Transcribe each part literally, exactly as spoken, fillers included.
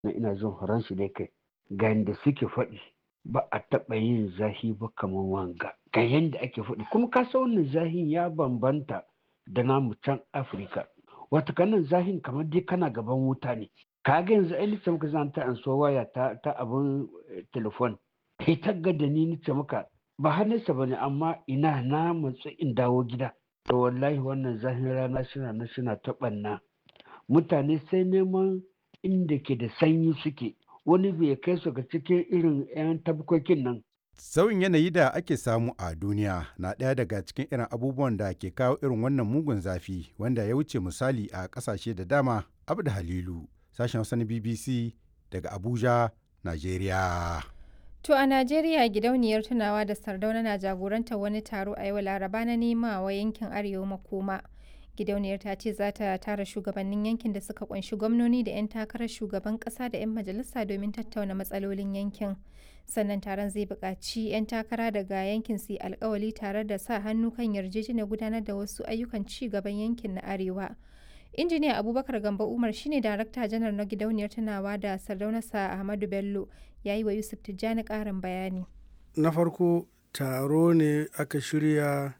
na ina jin horon shi dai kai ga yanda suke faɗi ba a taɓa yin zahi ba kamar wanga ga yanda ake faɗi kuma ka san wannan zahin ya bambanta da namu can Afirka wata kanan zahin kamar dai kana gaban wuta ne ka ga yanzu ai nace maka zan ta anso waya ta ta abun telefon kai ta ga da ni nace maka ba hannunsa bane amma ina na matsu in dawo gida to wallahi wannan zahin rana suna na suna ta ɓanna mutane sai neman inda ke da sanyi suke wani bai kai su ga cikin irin 'yan tabkokin nan. Sauyin yanayi da ake samu a duniya na ɗaya daga cikin irin abubuwan da ke kawo irin wannan mugun zafi wanda ya wuce misali a ƙasashe da dama. Abda Halilu, sashen Hausa na B B C daga Abuja, Najeriya. To a Najeriya gidauniyar tunawa da Sardauna na jagorantar wani taro a yau Laraba na nema wa yankin Arewa makoma. Gidauniyar ta ce za ta tara shugabannin yankin da suka kunshi gwamnoni da 'yan takarar shugaban kasa da 'yan majalisa domin tattauna matsalolin yankin. Sannan taron zai buƙaci 'yan takara daga yankin su yi alkawali tare da sa hannu kan yarjejeniyar gudanar da wasu ayyukan ci gaban yankin na Arewa. Injiniya Abubakar Gambo Umar shine darakta janar na gidauniyar tunawa da Sardauna Sa Ahmadu Bello ya yi wa Yusuf Tijjani ƙarin bayani. Na farko taro ne aka shirya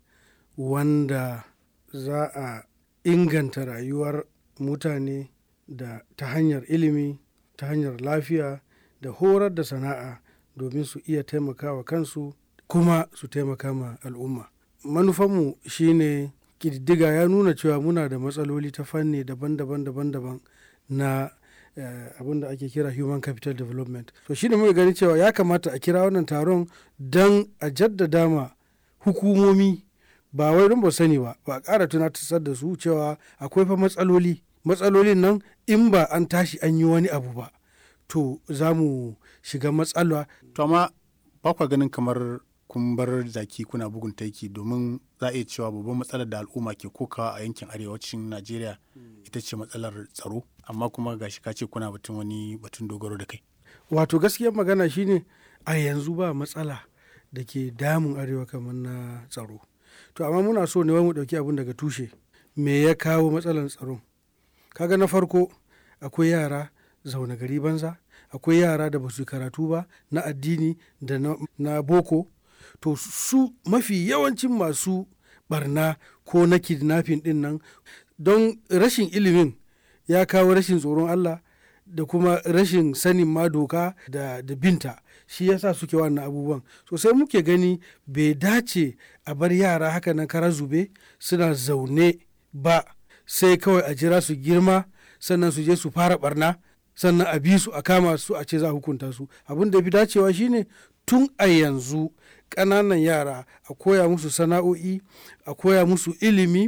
wanda za a inganta rayuwar mutane da ta hanyar ilimi ta hanyar lafiya da horar da sana'a domin su iya taimakawa kansu kuma su taimaka ma al'umma. Manufanmu shine ƙididdiga ya nuna cewa muna da matsaloli ta fanni daban-daban daban-daban na eh, abin da ake kira human capital development. So shine muka gani cewa ya kamata a kira wannan taron don a jaddada ma hukumomi ba wai don ba sani ba ba a ƙara tunatar da su cewa akwai fa matsaloli matsalolin nan in ba an tashi an yi wani abu ba to za mu shiga matsala. To amma ba kwa ganin kamar kun bar zaki kuna bugun taiki domin za a iya cewa babban matsalar da al'umma ke kokawa a yankin arewacin Najeriya ita ce matsalar tsaro amma kuma gashi ka ce kuna batun wani batun dogaro da kai. Wato gaskiyar magana shine a yanzu ba matsala da ke damun arewa kamar na tsaro. To amma muna so ne mu ɗauki abin daga tushe me ya kawo matsalar tsaron. Kaga na farko akwai yara zaune gari banza akwai yara da ba su karatu ba na addini da na, na boko to su mafi yawancin masu barna ko na kidnapping din nan don rashin ilimin ya kawo rashin tsoron Allah da kuma rashin sanin ma doka da, da binta shi yasa suke wannan abubuwan so sai muke gani bai dace a bar yara haka nan kara zube suna zaune ba sai kawai a jira su girma sannan su je su fara barna sannan a bi su a kama su a ce za a hukunta su abin da fi dacewa shine tun a yanzu ƙananan yara a koya musu sana'o'i a koya musu ilimi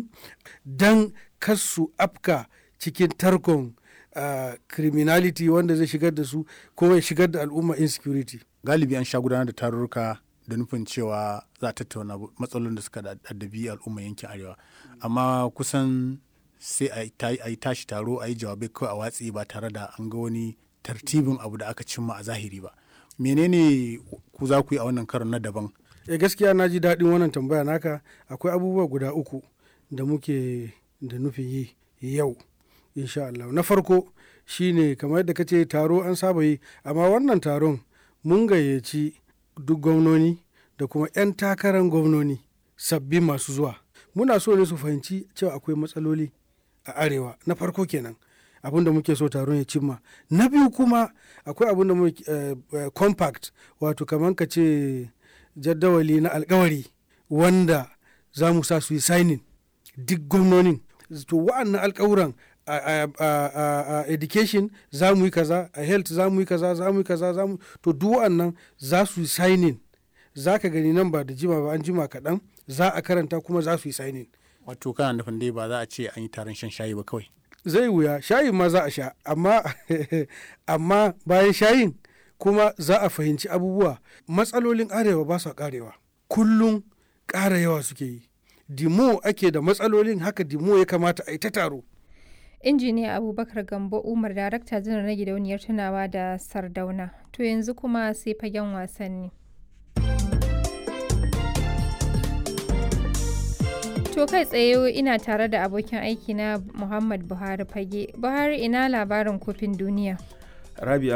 don kar su afka cikin tarkon uh, criminality wanda zai shigar da su ko ya shigar da al'umma insecurity. Galibi an sha gudanar da tarurruka da nufin cewa za a tattauna matsalolin da suka addabi al'umma yankin arewa amma kusan sai a yi tashi taro a yi jawabai kawai a watsi ba tare da an ga wani tartibin abu da aka cimma a zahiri ba. Menene ku za ku yi a wannan karon na daban? E gaskiya na ji daɗin wannan tambaya naka akwai abubuwa guda uku da muke da nufin yi yau insha Allah. Na farko shine kamar yadda kace taro an saba yi amma wannan taron mun gayyaci duk gwamnoni da kuma 'yan takarar gwamnoni sabbi masu zuwa. Muna so ne su fahimci cewa akwai matsaloli a arewa na farko kenan abinda muke so taron ya cimma. Na biyu kuma akwai abinda muke uh, uh, compact wato kamar ka ce jaddawali na alkawari wanda za mu sa su yi signing duk gwamnonin to wa'annan alkawuran a, a, a, a education za mu yi kaza a health za mu yi kaza za mu yi kaza za mu to duk wa'annan za su yi signing za ka gani nan ba da jima ba an jima kaɗan za a karanta kuma za su yi signing. Wato kana nufin dai ba za a ce an yi taron shan shayi ba kawai. Zai wuya shayin ma za a sha amma amma bayan shayin kuma za a fahimci abubuwa matsalolin arewa ba su karewa kullum ƙara yawa suke yi dimo ake da matsalolin haka dimo ya kamata a yi ta taro. Injiniya Abubakar Gambo Umar darakta janar na gidauniyar tunawa da Sardauna to yanzu kuma sai fagen wasanni. To kai tsaye ina tare da abokin aiki na Muhammad Buhari Fage. Buhari ina labarin kofin duniya. Rabia